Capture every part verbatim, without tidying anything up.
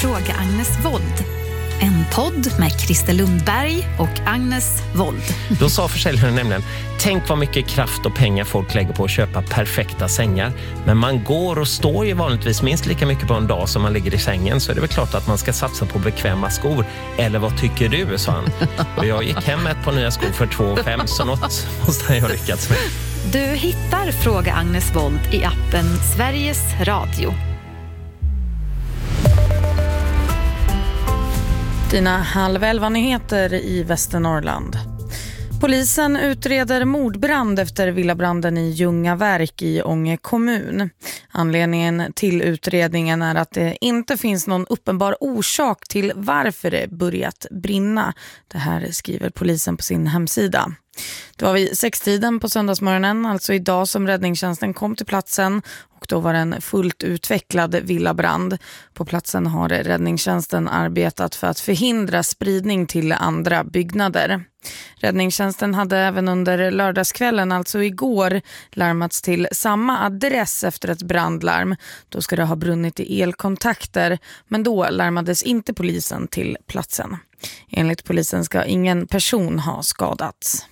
Fråga Agnes Wold. En podd med Christer Lundberg och Agnes Wold. Då sa försäljaren nämligen: tänk vad mycket kraft och pengar folk lägger på att köpa perfekta sängar. Men man går och står ju vanligtvis minst lika mycket på en dag som man ligger i sängen. Så är det väl klart att man ska satsa på bekväma skor. Eller vad tycker du, sa han. Och jag gick hem med ett par nya skor för två fem, så något måste jag ha lyckats med. Du hittar Fråga Agnes Wold i appen Sveriges Radio. Dina halv elva nyheter i Västernorrland. Polisen utreder mordbrand efter villabranden i Ljungaverk i Ånge kommun. Anledningen till utredningen är att det inte finns någon uppenbar orsak till varför det börjat brinna. Det här skriver polisen på sin hemsida. Det var vid sextiden på söndagsmorgonen, alltså idag, som räddningstjänsten kom till platsen, och då var det en fullt utvecklad villabrand. På platsen har räddningstjänsten arbetat för att förhindra spridning till andra byggnader. Räddningstjänsten hade även under lördagskvällen, alltså igår, larmats till samma adress efter ett brandlarm. Då ska det ha brunnit i elkontakter, men då larmades inte polisen till platsen. Enligt polisen ska ingen person ha skadats.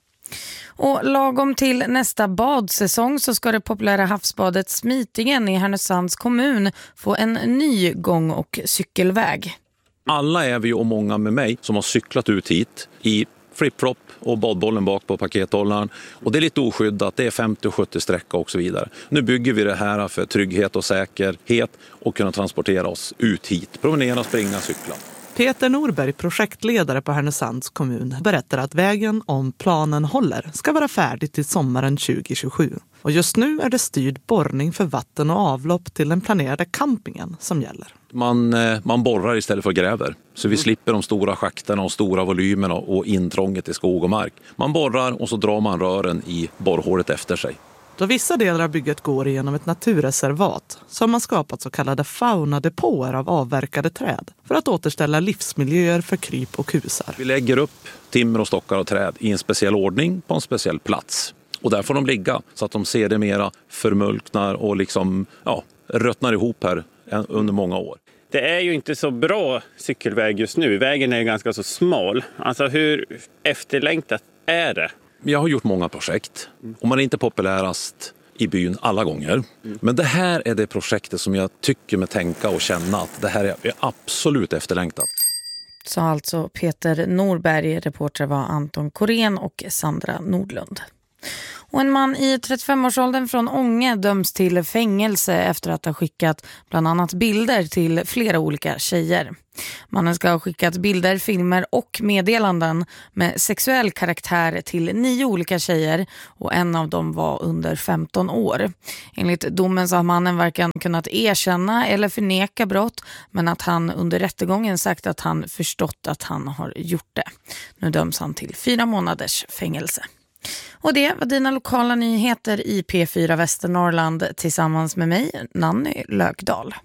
Och lagom till nästa badsäsong så ska det populära havsbadet Smitingen i Härnösands kommun få en ny gång- och cykelväg. Alla är vi och många med mig som har cyklat ut hit i flip-flop och badbollen bak på pakethållaren. Och det är lite oskyddat, det är femtio sjuttio sträcka och så vidare. Nu bygger vi det här för trygghet och säkerhet och kunna transportera oss ut hit. Promenera, springa, cykla. Peter Norberg, projektledare på Härnösands kommun, berättar att vägen, om planen håller, ska vara färdig till sommaren tjugo tjugosju. Och just nu är det styrd borrning för vatten och avlopp till den planerade campingen som gäller. Man, man borrar istället för gräver, så vi slipper de stora schakterna och stora volymerna och intrånget i skog och mark. Man borrar och så drar man rören i borrhålet efter sig. Då vissa delar av bygget går igenom ett naturreservat så har man skapat så kallade faunadepåer av avverkade träd för att återställa livsmiljöer för kryp och kusar. Vi lägger upp timmer och stockar och träd i en speciell ordning på en speciell plats. Och där får de ligga så att de ser det mera förmulknar och liksom, ja, röttnar ihop här under många år. Det är ju inte så bra cykelväg just nu. Vägen är ganska så smal. Alltså hur efterlängtat är det? Jag har gjort många projekt och man är inte populärast i byn alla gånger. Mm. Men det här är det projektet som jag tycker med tänka och känna att det här är absolut efterlängtat. Så alltså Peter Norberg, reporter var Anton Korén och Sandra Nordlund. Och en man i trettiofem-årsåldern från Ånge döms till fängelse efter att ha skickat bland annat bilder till flera olika tjejer. Mannen ska ha skickat bilder, filmer och meddelanden med sexuell karaktär till nio olika tjejer, och en av dem var under femton år. Enligt domen så har mannen varken kunnat erkänna eller förneka brott, men att han under rättegången sagt att han förstått att han har gjort det. Nu döms han till fyra månaders fängelse. Och det var dina lokala nyheter i P fyra Västernorrland tillsammans med mig, Nanny Lökdal.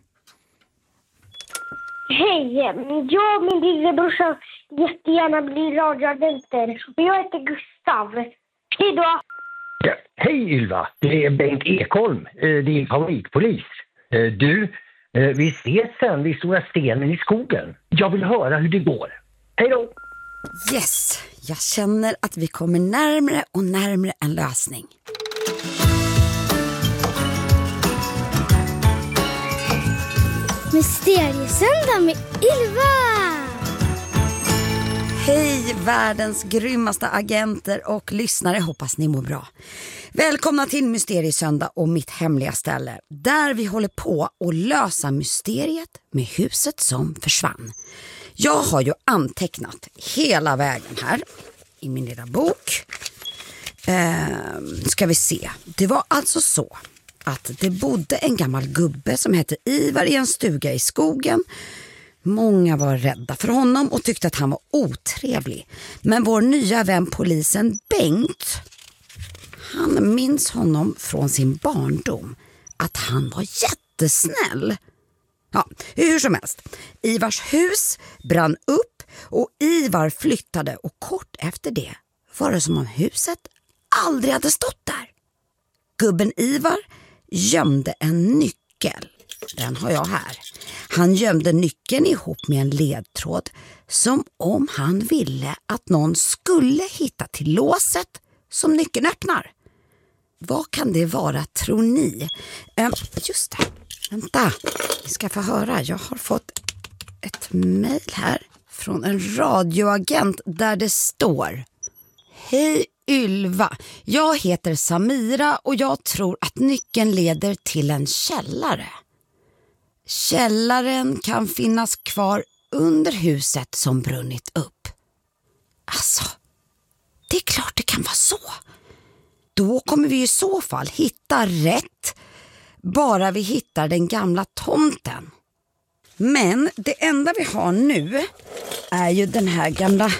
Hej, jag och min lillebrorsa jättegärna blir radioagenter. Och jag heter Gustav. Hej då! Ja, hej Ylva, det är Bengt Ekholm, din favoritpolis. Du, vi ses sen vid Stora Stenen i skogen. Jag vill höra hur det går. Hej då! Yes, jag känner att vi kommer närmare och närmare en lösning. Mysteriesöndag med Ylva! Hej världens grymmaste agenter och lyssnare, hoppas ni mår bra. Välkomna till Mysteriesöndag och mitt hemliga ställe, där vi håller på att lösa mysteriet med huset som försvann. Jag har ju antecknat hela vägen här i min lilla bok. Eh, ska vi se. Det var alltså så att det bodde en gammal gubbe som hette Ivar i en stuga i skogen. Många var rädda för honom och tyckte att han var otrevlig. Men vår nya vän polisen Bengt, han minns honom från sin barndom att han var jättesnäll. Ja, hur som helst. Ivars hus brann upp och Ivar flyttade, och kort efter det var det som om huset aldrig hade stått där. Gubben Ivar gömde en nyckel. Den har jag här. Han gömde nyckeln ihop med en ledtråd som om han ville att någon skulle hitta till låset som nyckeln öppnar. Vad kan det vara, tror ni? Eh, just det, vänta. Ni ska få höra. Jag har fått ett mejl här från en radioagent där det står: Hej Ylva, jag heter Samira och jag tror att nyckeln leder till en källare. Källaren kan finnas kvar under huset som brunnit upp. Alltså, det är klart det kan vara så. Då kommer vi i så fall hitta rätt, bara vi hittar den gamla tomten. Men det enda vi har nu är ju den här gamla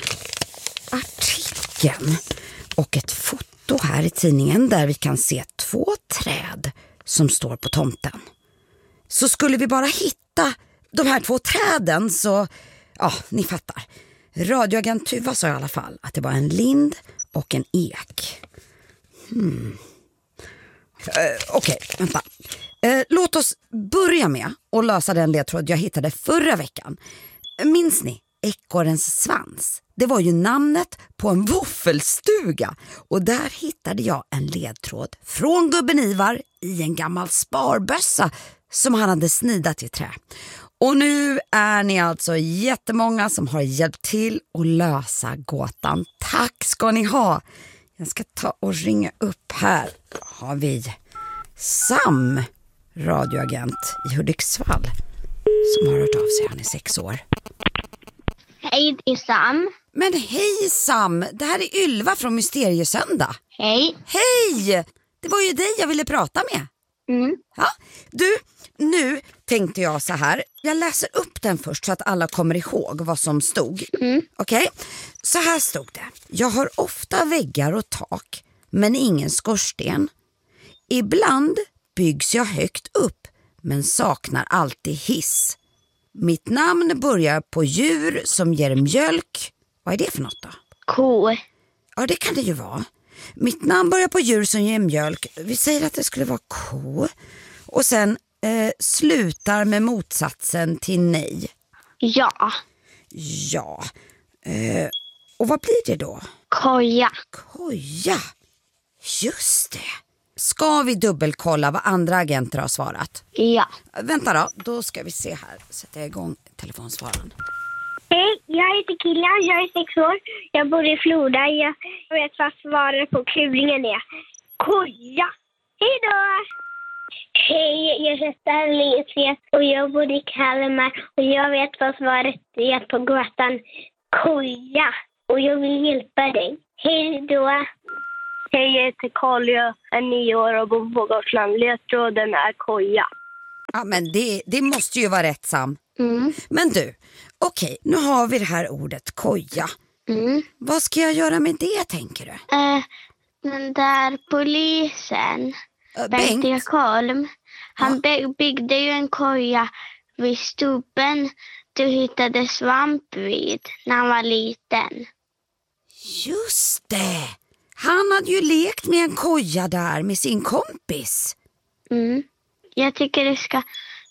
artikeln och ett foto här i tidningen där vi kan se två träd som står på tomten. Så skulle vi bara hitta de här två träden så, ja, ni fattar. Radioagent Tuva sa i alla fall att det var en lind och en ek. Hmm. Uh, Okej, okay, vänta. Uh, låt oss börja med att lösa den ledtråd jag hittade förra veckan. Minns ni? Ekorrens svans. Det var ju namnet på en våffelstuga. Och där hittade jag en ledtråd från gubben Ivar i en gammal sparbössa som han hade snidat i trä. Och nu är ni alltså jättemånga som har hjälpt till att lösa gåtan. Tack ska ni ha. Jag ska ta och ringa upp här. Har vi Sam, radioagent i Hudiksvall, som har hört av sig. Han är sex år. Hej, det är Sam. Men hej Sam, det här är Ylva från Mysteriesöndag. Hej. Hej, det var ju dig jag ville prata med. Mm. Ja, du, nu tänkte jag så här. Jag läser upp den först så att alla kommer ihåg vad som stod. Mm. Okej, okay? Så här stod det. Jag har ofta väggar och tak, men ingen skorsten. Ibland byggs jag högt upp, men saknar alltid hiss. Mitt namn börjar på djur som ger mjölk. Vad är det för något då? Ko. Ja, det kan det ju vara. Mitt namn börjar på djur som ger mjölk. Vi säger att det skulle vara ko. Och sen eh, slutar med motsatsen till nej. Ja. Ja. Eh, och vad blir det då? Koja. Koja. Just det. Ska vi dubbelkolla vad andra agenter har svarat? Ja. Vänta då, då ska vi se här. Sätta igång telefonsvararen. Hej, jag heter Kilian, jag är sex år. Jag bor i Floda. Jag vet vad svaret på klurningen är. Koja. Hej då! Hej, jag heter Alicia och jag bor i Kalmar. Och jag vet vad svaret är på gåtan. Koja. Och jag vill hjälpa dig. Hej då! Hej, jag heter Karl, jag är nio år och bor på Gotland. Ledtråden är koja. Ja, men det, det måste ju vara rätt, Sam. Mm. Men du, okej, nu har vi det här ordet koja. Mm. Vad ska jag göra med det, tänker du? Uh, den där polisen, Uh, Bengt Bengt? Ekholm, han Ja. by- byggde ju en koja vid stubben du hittade svamp vid när han var liten. Just det! Han hade ju lekt med en koja där med sin kompis. Mm. Jag tycker du ska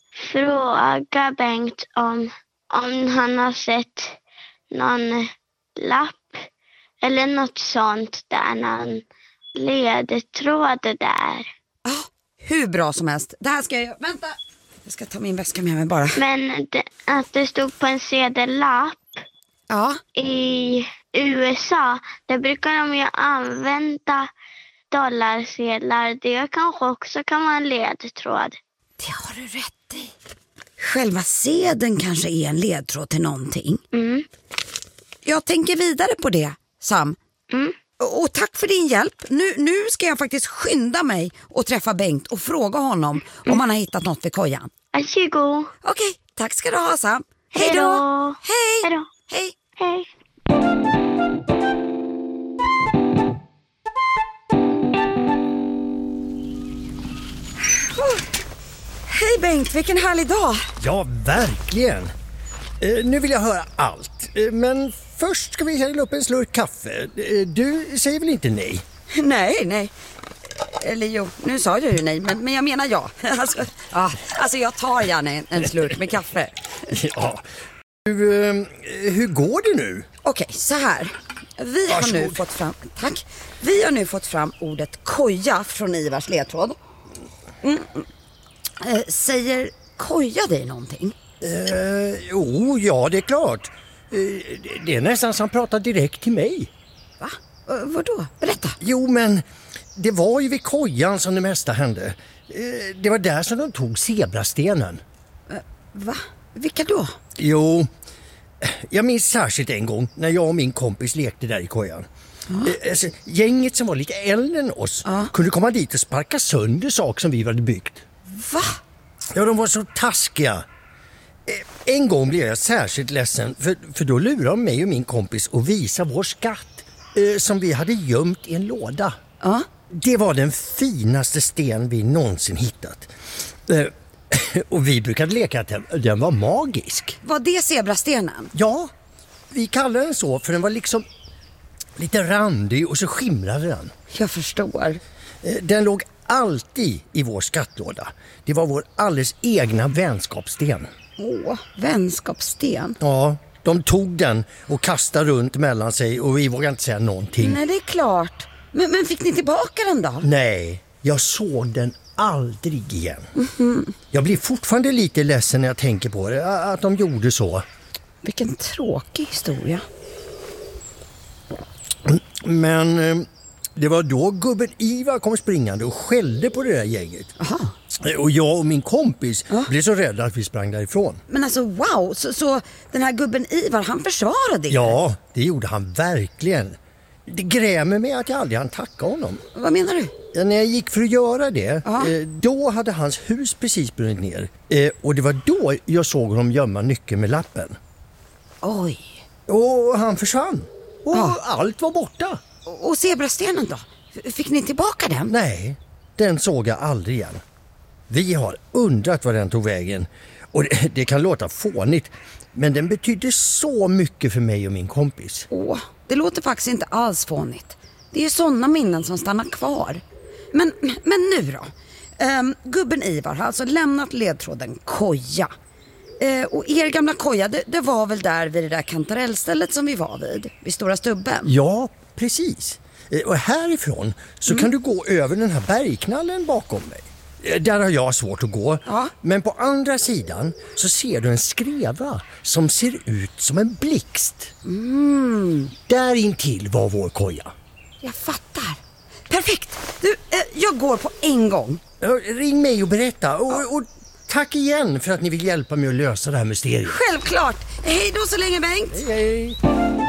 fråga Bengt om, om han har sett någon lapp eller något sånt där, någon ledtråd där. Ja, hur bra som helst. Det här ska jag göra. Vänta! Jag ska ta min väska med mig bara. Men det, att det stod på en sedellapp Ja. i U S A, där brukar de ju använda dollarsedlar. Det kanske också kan vara en ledtråd. Det har du rätt i. Själva sedeln kanske är en ledtråd till någonting. Mm. Jag tänker vidare på det, Sam. Mm. Och, och tack för din hjälp. Nu, nu ska jag faktiskt skynda mig och träffa Bengt och fråga honom mm. om han har hittat något vid kojan. Varsågod. Okej, tack ska du ha, Sam. Hej Hej då! då. Hej! Hej då. Hej! Hej. Hej Bengt, vilken härlig dag! Ja, verkligen. Eh, nu vill jag höra allt. Eh, men först ska vi hälla upp en slurk kaffe. Eh, du säger väl inte nej? Nej, nej. Eller jo, nu sa jag ju nej, men, men jag menar ja. Alltså, ja. Alltså jag tar gärna en, en slurk med kaffe. Ja. Hur, eh, hur går det nu? Okej, så här. Vi har nu fått fram, tack. Vi har nu fått fram ordet koja från Ivars ledtråd. Mm. Eh, säger koja dig någonting? Eh, jo, ja det är klart. Eh, det är nästan som han pratar direkt till mig. Va? Eh, vadå? Berätta. Jo, men det var ju vid kojan som det mesta hände. Eh, det var där som de tog zebrastenen. Eh, va? Vilka då? Jo, jag minns särskilt en gång när jag och min kompis lekte där i kojan. Ja. Alltså, gänget som var lite äldre än oss ja. kunde komma dit och sparka sönder saker som vi hade byggt. Va? Ja, de var så taskiga. En gång blev jag särskilt ledsen för, för då lurade de mig och min kompis att visa vår skatt eh, som vi hade gömt i en låda. Ja. Det var den finaste sten vi någonsin hittat. Eh, och vi brukade leka att den, den var magisk. Var det zebrastenen? Ja, vi kallade den så för den var liksom lite randig och så skimrade den. Jag förstår. Den låg alltid i vår skattlåda. Det var vår alldeles egna vänskapssten. Åh, vänskapssten. Ja, de tog den och kastade runt mellan sig och vi vågade inte säga någonting. Nej, det är klart. Men, men fick ni tillbaka den då? Nej, jag såg den aldrig igen. Mm-hmm. Jag blir fortfarande lite ledsen när jag tänker på det, att de gjorde så. Vilken tråkig historia. Men det var då gubben Ivar kom springande och skällde på det där gänget. Aha. Och jag och min kompis ja. blev så rädda att vi sprang därifrån. Men alltså wow, så, så den här gubben Ivar, han försvarade det? Ja, det gjorde han verkligen. Det grämer mig att jag aldrig hann tacka honom. Vad menar du? Ja, när jag gick för att göra det, eh, då hade hans hus precis brunnit ner. Eh, och det var då jag såg honom gömma nyckeln med lappen. Oj. Och han försvann. Och ja. allt var borta. Och zebrastenen då? Fick ni tillbaka den? Nej, den såg jag aldrig igen. Vi har undrat var den tog vägen. Och det, det kan låta fånigt, men den betydde så mycket för mig och min kompis. Åh, det låter faktiskt inte alls fånigt. Det är sådana minnen som stannar kvar. Men, men nu då? Um, gubben Ivar har alltså lämnat ledtråden koja. Uh, och er gamla koja, det, det var väl där vid det där kantarellstället som vi var vid, vid Stora Stubben? Ja, precis. Uh, och härifrån så mm. kan du gå över den här bergknallen bakom mig. Uh, där har jag svårt att gå. Ja. Men på andra sidan så ser du en skreva som ser ut som en blixt. Mm. Där intill var vår koja. Jag fattar. Perfekt. Du, uh, jag går på en gång. Uh, ring mig och berätta. Och, ja. och tack igen för att ni vill hjälpa mig att lösa det här mysteriet. Självklart. Hej då så länge, Bengt. Hej, hej.